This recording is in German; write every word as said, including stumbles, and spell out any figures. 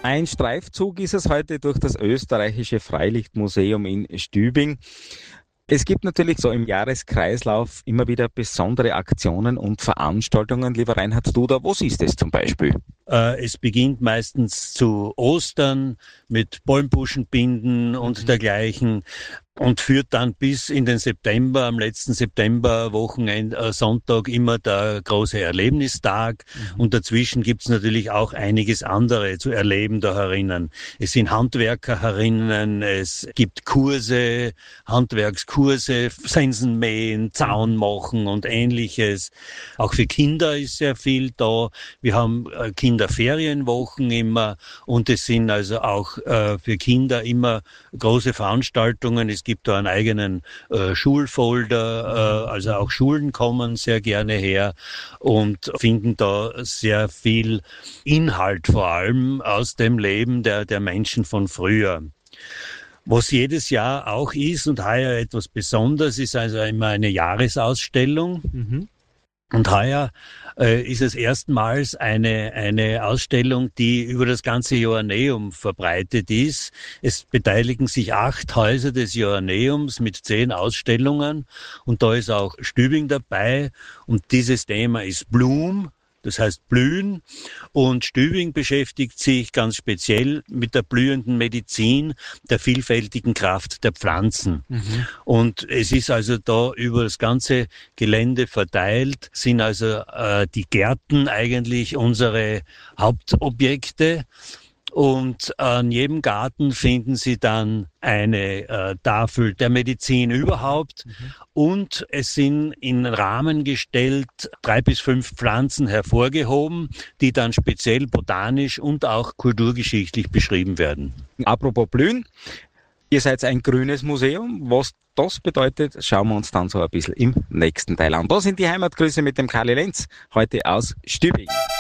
Ein Streifzug ist es heute durch das österreichische Freilichtmuseum in Stübing. Es gibt natürlich so im Jahreskreislauf immer wieder besondere Aktionen und Veranstaltungen. Lieber Reinhard Duda, wo siehst du es zum Beispiel? Äh, es beginnt meistens zu Ostern mit Palmbuschenbinden und dergleichen und führt dann bis in den September, am letzten September-Wochenende, äh, Sonntag, immer der große Erlebnistag. Mhm. Und dazwischen gibt's natürlich auch einiges andere zu erleben da herinnen. Es sind Handwerker herinnen, es gibt Kurse, Handwerkskurse, Sensenmähen, Zaun machen und Ähnliches. Auch für Kinder ist sehr viel da. Wir haben äh, Kinderferienwochen immer und es sind also auch äh, für Kinder immer große Veranstaltungen. Es gibt da einen eigenen äh, Schulfolder, äh, also auch Schulen kommen sehr gerne her und finden da sehr viel Inhalt vor allem aus dem Leben der, der Menschen von früher. Was jedes Jahr auch ist und heuer etwas Besonderes, ist also immer eine Jahresausstellung. Mhm. Und heuer äh, ist es erstmals eine, eine Ausstellung, die über das ganze Joanneum verbreitet ist. Es beteiligen sich acht Häuser des Joanneums mit zehn Ausstellungen und da ist auch Stübing dabei und dieses Thema ist Bloom. Das heißt Blühen und Stübing beschäftigt sich ganz speziell mit der blühenden Medizin, der vielfältigen Kraft der Pflanzen. Mhm. Und es ist also da über das ganze Gelände verteilt, sind also äh, die Gärten eigentlich unsere Hauptobjekte. Und an jedem Garten finden Sie dann eine äh, Tafel der Medizin überhaupt. Mhm. Und es sind in Rahmen gestellt drei bis fünf Pflanzen hervorgehoben, die dann speziell botanisch und auch kulturgeschichtlich beschrieben werden. Apropos Blühen, ihr seid ein grünes Museum. Was das bedeutet, schauen wir uns dann so ein bisschen im nächsten Teil an. Da sind die Heimatgrüße mit dem Karli Lenz, heute aus Stübing.